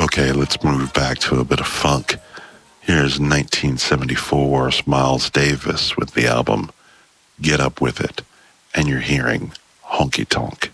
Okay, let's move back to a bit of funk. Here's 1974's Miles Davis with the album Get Up With It, and you're hearing Honky Tonk.